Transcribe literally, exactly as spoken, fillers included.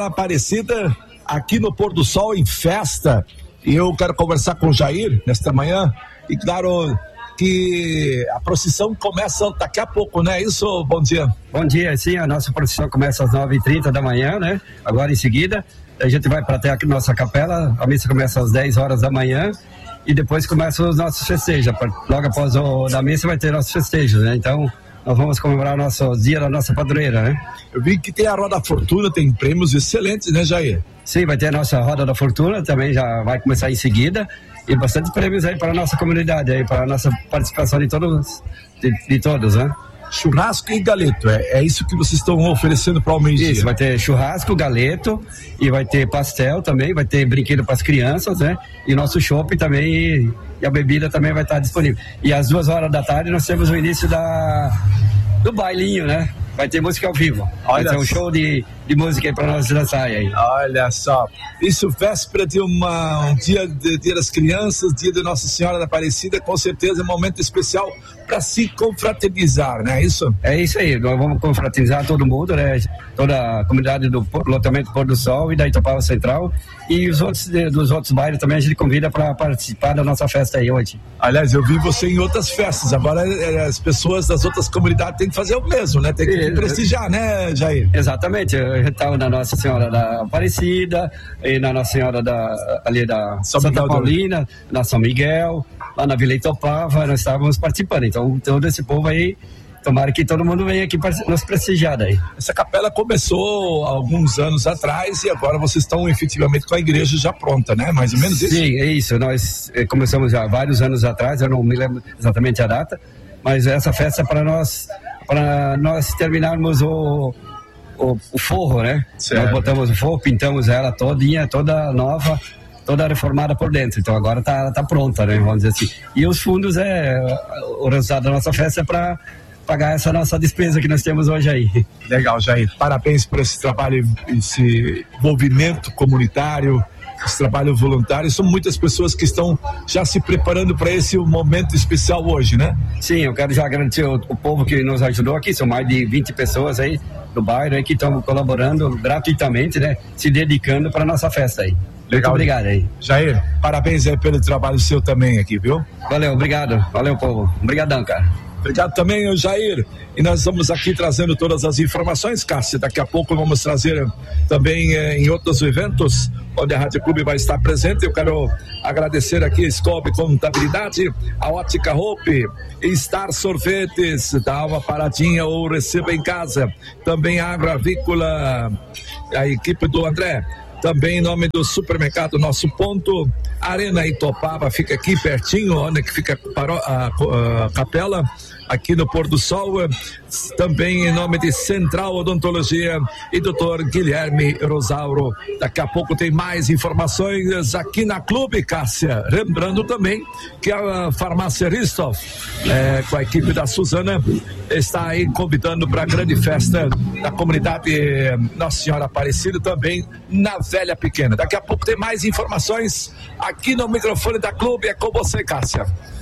Aparecida aqui no Pôr do Sol em festa, e eu quero conversar com o Jair nesta manhã, e claro que a procissão começa daqui a pouco, né? Isso, bom dia. Bom dia, sim, a nossa procissão começa às nove e trinta da manhã, né? Agora em seguida, a gente vai para até aqui nossa capela, a missa começa às dez horas da manhã, e depois começam os nossos festejos. Logo após o da missa vai ter nossos festejos, né? Então, nós vamos comemorar o nosso dia da nossa padroeira, né? Eu vi que tem a Roda da Fortuna, tem prêmios excelentes, né, Jair? Sim, vai ter a nossa Roda da Fortuna, também já vai começar em seguida, e bastante prêmios aí para a nossa comunidade, aí para a nossa participação de todos, de, de todos, né? Churrasco e galeto, é, é isso que vocês estão oferecendo para o meio-dia? Isso, vai ter churrasco, galeto, e vai ter pastel também, vai ter brinquedo para as crianças, né? E nosso shopping também, e, e a bebida também vai estar disponível. E às duas horas da tarde nós temos o início da, do bailinho, né? Vai ter música ao vivo. Olha, vai ter um show de, de música aí para nós dançar aí. Olha só, isso véspera de uma, um dia, de, dia das crianças, dia de Nossa Senhora da Aparecida, com certeza é um momento especial para se confraternizar, né? Isso? É isso aí, nós vamos confraternizar todo mundo, né? Toda a comunidade do loteamento Pôr do Sol e da Itapava Central, e os outros, dos outros bairros também a gente convida para participar da nossa festa aí hoje. Aliás, eu vi você em outras festas, agora as pessoas das outras comunidades têm que fazer o mesmo, né? Tem que é, prestigiar, né, Jair? Exatamente, eu estava na Nossa Senhora da Aparecida, e na Nossa Senhora da, ali da São Santa Paulina, do... na São Miguel, lá na Vila Itopava, nós estávamos participando, então todo esse povo aí, tomara que todo mundo venha aqui para nos prestigiar daí. Essa capela começou há alguns anos atrás e agora vocês estão efetivamente com a igreja já pronta, né? Mais ou menos isso? Sim, é isso. Nós começamos já vários anos atrás, eu não me lembro exatamente a data, mas essa festa é para nós, para nós terminarmos o, o, o forro, né? Certo. Nós botamos o forro, pintamos ela todinha, toda nova, toda reformada por dentro, então agora tá, tá pronta, né? Vamos dizer assim. E os fundos, é o resultado da nossa festa é para pagar essa nossa despesa que nós temos hoje aí. Legal, Jair. Parabéns por esse trabalho, esse movimento comunitário, esse trabalho voluntário. São muitas pessoas que estão já se preparando para esse momento especial hoje, né? Sim, eu quero já agradecer o, o povo que nos ajudou aqui, são mais de vinte pessoas aí do bairro aí que estão colaborando gratuitamente, né? Se dedicando para a nossa festa aí. Legal. Muito obrigado aí. Jair, parabéns aí pelo trabalho seu também aqui, viu? Valeu, obrigado. Valeu, povo. Obrigadão, cara. Obrigado também, Jair. E nós vamos aqui trazendo todas as informações, Cássia. Daqui a pouco vamos trazer também eh, em outros eventos onde a Rádio Clube vai estar presente. Eu quero agradecer aqui a Scope Contabilidade, a Ótica Hope, Star Sorvetes, dá uma paradinha ou receba em casa. Também a Agroavícola, a equipe do André. Também em nome do supermercado Nosso Ponto, Arena Itopava, fica aqui pertinho, onde que fica a, a, a capela, aqui no Pôr do Sol. Também em nome de Central Odontologia e doutor Guilherme Rosauro. Daqui a pouco tem mais informações aqui na Clube, Cássia. Lembrando também que a Farmácia Ristoff, é, com a equipe da Suzana, está aí convidando para a grande festa da comunidade Nossa Senhora Aparecida, também na Velha Pequena. Daqui a pouco tem mais informações aqui no microfone da Clube. É com você, Cássia.